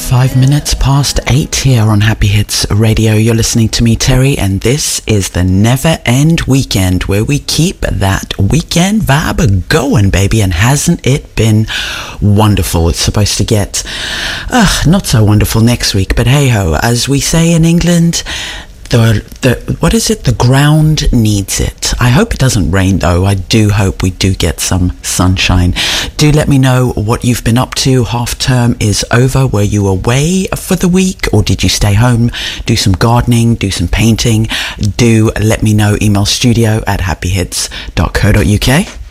8 here on Happy Hits Radio. You're listening to me, Terry, and this is the Never End Weekend, where we keep that weekend vibe going, baby. And hasn't it been wonderful? It's supposed to get not so wonderful next week, but hey ho, as we say in England, the ground needs it. I hope it doesn't rain though. I do hope we do get some sunshine. Do let me know what you've been up to. Half term is over. Were you away for the week or did you stay home, do some gardening, do some painting? Do let me know. Email studio@happyhits.co.uk.